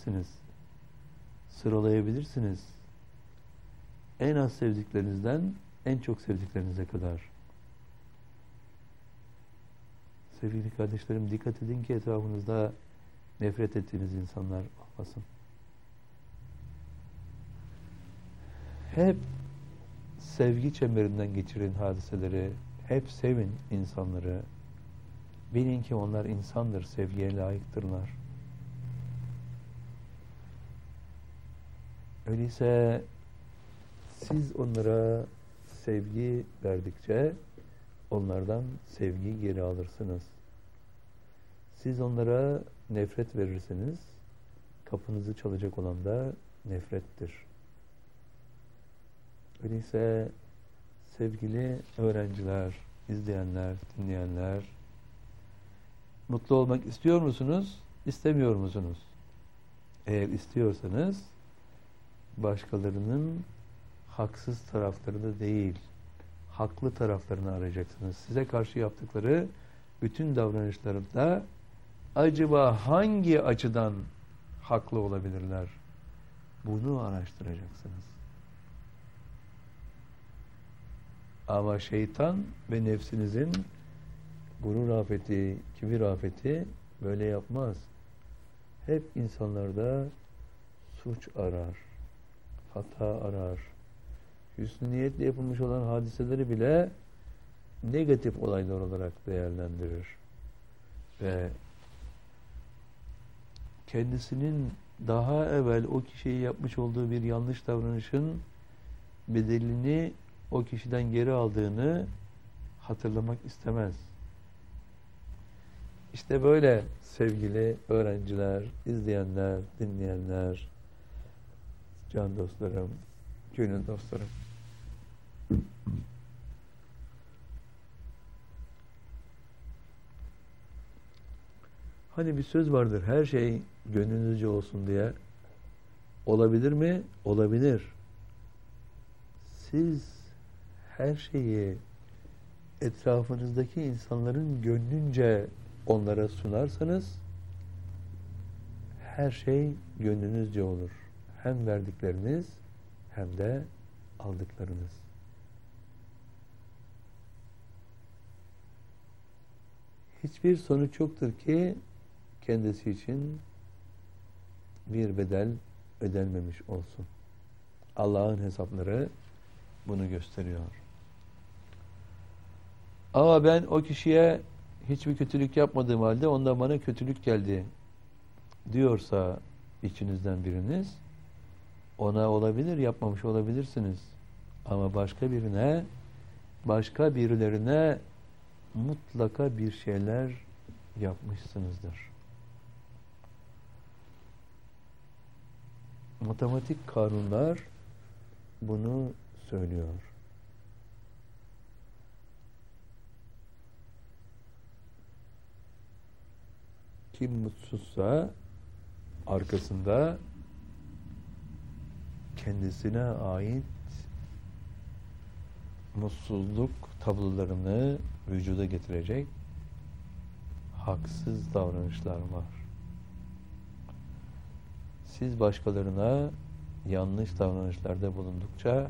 sayabilirsiniz. Sıralayabilirsiniz. En az sevdiklerinizden en çok sevdiklerinize kadar. Sevgili kardeşlerim, dikkat edin ki etrafınızda nefret ettiğiniz insanlar olmasın. Hep sevgi çemberinden geçirin hadiseleri, hep sevin insanları. Bilin ki onlar insandır, sevgiye layıktırlar. Öyleyse siz onlara sevgi verdikçe onlardan sevgi geri alırsınız. Siz onlara nefret verirsiniz, kapınızı çalacak olan da nefrettir. Öyleyse sevgili öğrenciler, izleyenler, dinleyenler, mutlu olmak istiyor musunuz, istemiyor musunuz? Eğer istiyorsanız, başkalarının haksız taraflarını değil, haklı taraflarını arayacaksınız. Size karşı yaptıkları bütün davranışlarında acaba hangi açıdan haklı olabilirler? Bunu araştıracaksınız. Ama şeytan ve nefsinizin gurur afeti, kibir afeti böyle yapmaz. Hep insanlarda suç arar, hata arar. Hüsnü niyetle yapılmış olan hadiseleri bile negatif olaylar olarak değerlendirir. Ve kendisinin daha evvel o kişiye yapmış olduğu bir yanlış davranışın bedelini o kişiden geri aldığını hatırlamak istemez. İşte böyle sevgili öğrenciler, izleyenler, dinleyenler, can dostlarım, gönül dostlarım. Hani bir söz vardır, her şey gönlünüzce olsun diye. Olabilir mi? Olabilir. Siz her şeyi etrafınızdaki insanların gönlünce onlara sunarsanız her şey gönlünüzce olur. Hem verdikleriniz hem de aldıklarınız. Hiçbir sonuç yoktur ki kendisi için bir bedel ödenmemiş olsun. Allah'ın hesapları bunu gösteriyor. Ama ben o kişiye hiçbir kötülük yapmadığım halde ondan bana kötülük geldi diyorsa içinizden biriniz, ona olabilir, yapmamış olabilirsiniz. Ama başka birine, başka birilerine mutlaka bir şeyler yapmışsınızdır. Matematik kanunlar bunu söylüyor. Kim mutsuzsa arkasında kendisine ait mutsuzluk tablolarını vücuda getirecek haksız davranışlar var. Siz başkalarına yanlış davranışlarda bulundukça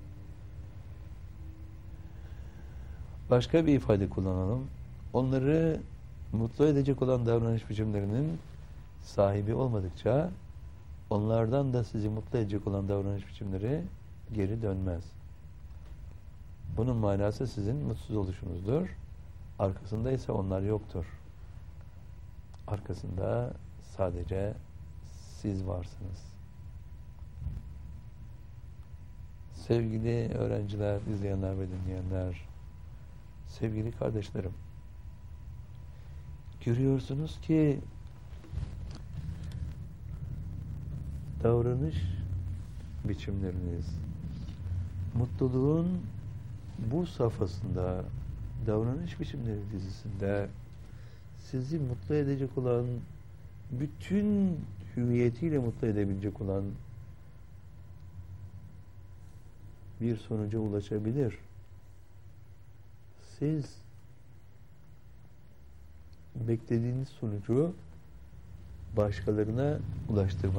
başka bir ifade kullanalım. Onları mutlu edecek olan davranış biçimlerinin sahibi olmadıkça onlardan da sizi mutlu edecek olan davranış biçimleri geri dönmez. Bunun manası sizin mutsuz oluşunuzdur. Arkasında ise onlar yoktur. Arkasında sadece siz varsınız. Sevgili öğrenciler, izleyenler ve dinleyenler, sevgili kardeşlerim, görüyorsunuz ki davranış biçimleriniz mutluluğun bu safhasında, davranış biçimleri dizisinde sizi mutlu edecek olan, bütün hüviyetiyle mutlu edebilecek olan bir sonuca ulaşabilir. Siz beklediğiniz sonucu başkalarına ulaştırmak